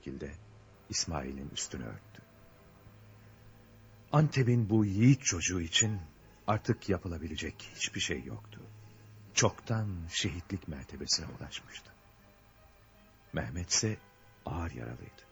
şekilde İsmail'in üstünü örttü. Antep'in bu yiğit çocuğu için artık yapılabilecek hiçbir şey yoktu. Çoktan şehitlik mertebesine ulaşmıştı. Mehmet ise ağır yaralıydı.